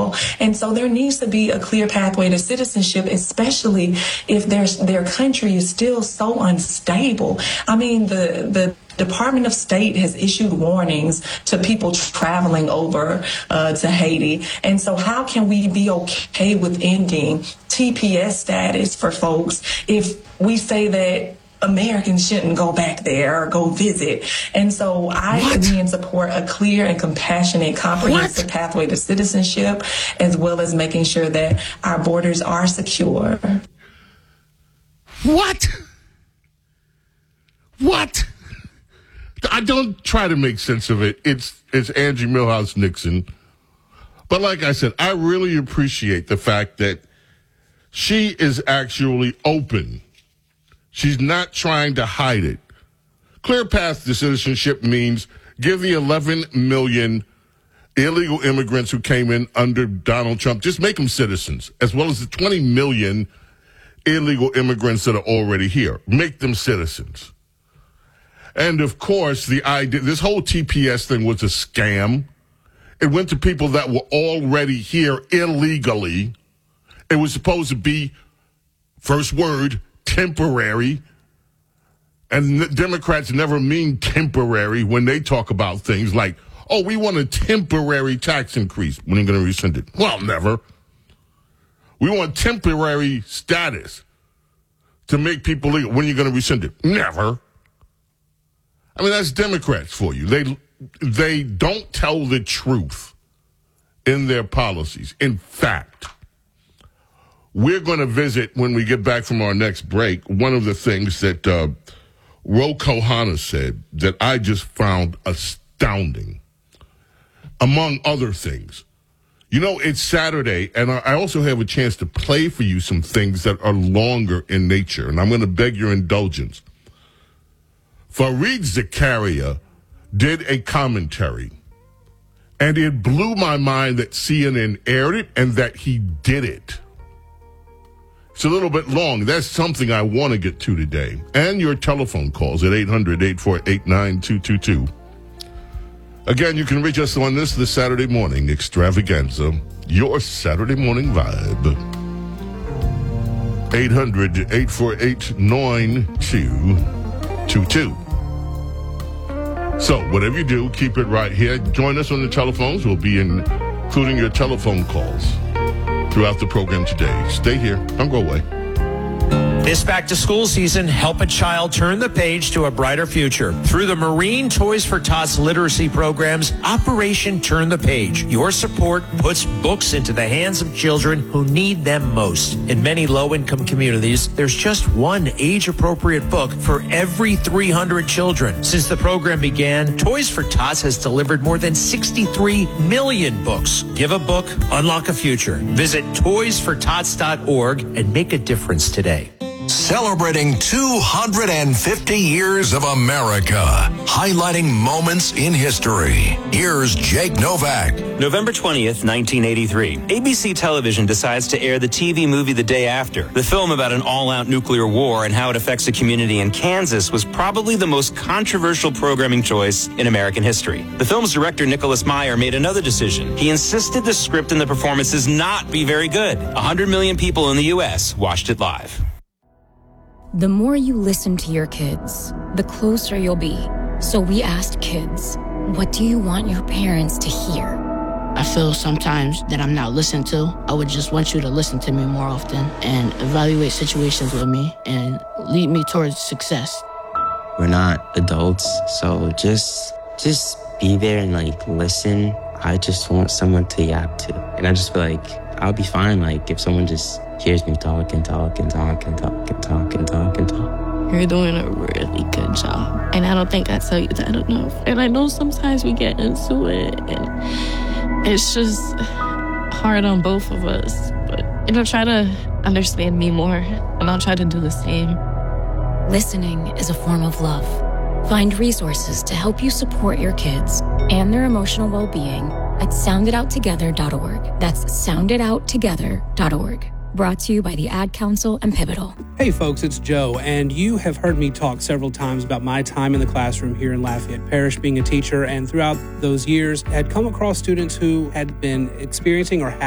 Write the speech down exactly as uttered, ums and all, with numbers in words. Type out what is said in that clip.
well. And so there needs to be a clear pathway to citizenship, especially if there's, their country is still so unstable. I mean, the, the Department of State has issued warnings to people traveling over uh, to Haiti. And so how can we be okay with ending T P S status for folks if we say that Americans shouldn't go back there or go visit? And so I, What? again, support a clear and compassionate, comprehensive What? pathway to citizenship, as well as making sure that our borders are secure. What? What? I don't try to make sense of it. It's it's Angie Milhouse Nixon. But like I said, I really appreciate the fact that she is actually open. She's not trying to hide it. Clear path to citizenship means give the eleven million illegal immigrants who came in under Donald Trump, just make them citizens, as well as the twenty million illegal immigrants that are already here. Make them citizens. And, of course, the idea, this whole T P S thing was a scam. It went to people that were already here illegally. It was supposed to be, first word, temporary. And the Democrats never mean temporary when they talk about things like, oh, we want a temporary tax increase. When are you going to rescind it? Well, never. We want temporary status to make people legal. When are you going to rescind it? Never. I mean, that's Democrats for you. They they don't tell the truth in their policies. In fact, we're going to visit, when we get back from our next break, one of the things that uh, Ro Khanna said that I just found astounding, among other things. You know, it's Saturday, and I also have a chance to play for you some things that are longer in nature, and I'm going to beg your indulgence. Fareed Zakaria did a commentary, and it blew my mind that C N N aired it and that he did it. It's a little bit long. That's something I want to get to today. And your telephone calls at eight hundred, eight four eight, nine two two two. Again, you can reach us on this, the Saturday Morning Extravaganza, your Saturday morning vibe. eight hundred, eight four eight, nine two two two. So, whatever you do, keep it right here. Join us on the telephones. We'll be in, including your telephone calls throughout the program today. Stay here. Don't go away. This back-to-school season, help a child turn the page to a brighter future. Through the Marine Toys for Tots literacy programs, Operation Turn the Page. Your support puts books into the hands of children who need them most. In many low-income communities, there's just one age-appropriate book for every three hundred children. Since the program began, Toys for Tots has delivered more than sixty-three million books. Give a book, unlock a future. Visit toys for tots dot org and make a difference today. Celebrating two hundred fifty years of America, highlighting moments in history. Here's Jake Novak. November twentieth, nineteen eighty-three. A B C Television decides to air the T V movie The Day After. The film about an all-out nuclear war and how it affects a community in Kansas was probably the most controversial programming choice in American history. The film's director, Nicholas Meyer, made another decision. He insisted the script and the performances not be very good. one hundred million people in the U S watched it live. The more you listen to your kids, the closer you'll be. So we asked kids, what do you want your parents to hear? I feel sometimes that I'm not listened to. I would just want you to listen to me more often and evaluate situations with me and lead me towards success. We're not adults, so just just be there and like listen. I just want someone to yap to. And I just feel like I'll be fine like if someone just hears me talk and talk and talk and talk and talk and talk and talk. You're doing a really good job. And I don't think I tell you that enough. And I know sometimes we get into it and it's just hard on both of us. But, you know, try to understand me more and I'll try to do the same. Listening is a form of love. Find resources to help you support your kids and their emotional well-being at sound it out together dot org. That's sound it out together dot org. Brought to you by the Ad Council and Pivotal. Hey folks, it's Joe, and you have heard me talk several times about my time in the classroom here in Lafayette Parish being a teacher, and throughout those years had come across students who had been experiencing or